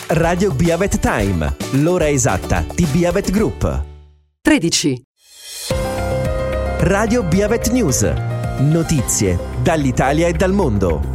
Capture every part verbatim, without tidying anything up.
Radio Beavet Time, l'ora esatta di Beavet Group. tredici. Radio Beavet News, notizie dall'Italia e dal mondo.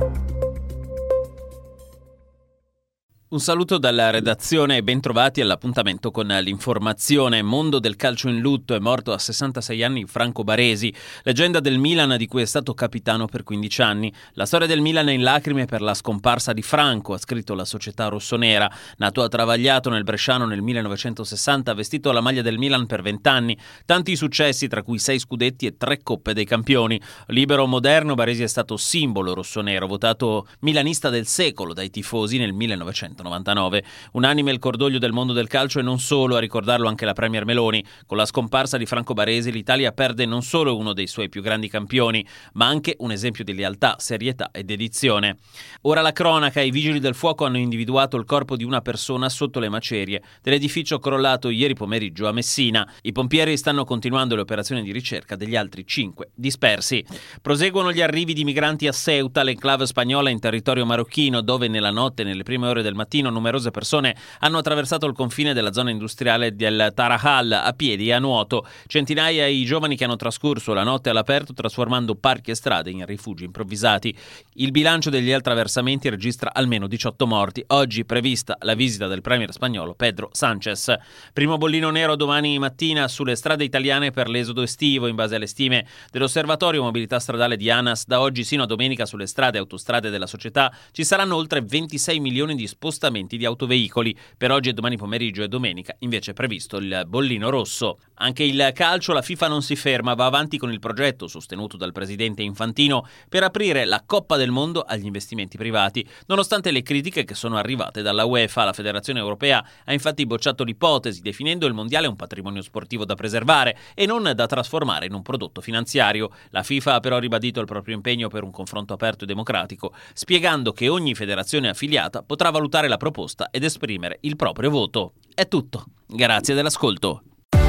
Un saluto dalla redazione e ben trovati all'appuntamento con l'informazione. Mondo del calcio in lutto, è morto a sessantasei anni Franco Baresi, leggenda del Milan di cui è stato capitano per quindici anni. La storia del Milan è in lacrime per la scomparsa di Franco, ha scritto la società rossonera. Nato a Travagliato nel Bresciano nel millenovecentosessanta, ha vestito la maglia del Milan per vent'anni. Tanti successi, tra cui sei scudetti e tre coppe dei campioni. Libero moderno, Baresi è stato simbolo rossonero, votato milanista del secolo dai tifosi nel millenovecentonovantanove. Unanime il cordoglio del mondo del calcio e non solo, a ricordarlo anche la Premier Meloni. Con la scomparsa di Franco Baresi l'Italia perde non solo uno dei suoi più grandi campioni, ma anche un esempio di lealtà, serietà e dedizione. Ora la cronaca: i vigili del fuoco hanno individuato il corpo di una persona sotto le macerie dell'edificio crollato ieri pomeriggio a Messina. I pompieri stanno continuando le operazioni di ricerca degli altri cinque dispersi. Proseguono gli arrivi di migranti a Ceuta, l'enclave spagnola in territorio marocchino, dove nella notte e nelle prime ore del mattino numerose persone hanno attraversato il confine della zona industriale del Tarajal a piedi e a nuoto. Centinaia i giovani che hanno trascorso la notte all'aperto, trasformando parchi e strade in rifugi improvvisati. Il bilancio degli attraversamenti registra almeno diciotto morti. Oggi prevista la visita del premier spagnolo Pedro Sánchez. Primo bollino nero domani mattina sulle strade italiane per l'esodo estivo. In base alle stime dell'Osservatorio Mobilità Stradale di ANAS, da oggi sino a domenica sulle strade e autostrade della società ci saranno oltre ventisei milioni di spostamenti di autoveicoli. Per oggi e domani pomeriggio e domenica invece è previsto il bollino rosso. Anche il calcio, la FIFA non si ferma, va avanti con il progetto sostenuto dal presidente Infantino per aprire la Coppa del Mondo agli investimenti privati. Nonostante le critiche che sono arrivate dalla UEFA, la Federazione Europea ha infatti bocciato l'ipotesi, definendo il mondiale un patrimonio sportivo da preservare e non da trasformare in un prodotto finanziario. La FIFA ha però ribadito il proprio impegno per un confronto aperto e democratico, spiegando che ogni federazione affiliata potrà valutare la proposta ed esprimere il proprio voto. È tutto. Grazie dell'ascolto.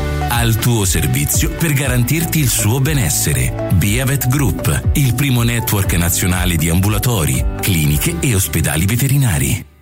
Al tuo servizio per garantirti il suo benessere. Beavet Group, il primo network nazionale di ambulatori, cliniche e ospedali veterinari.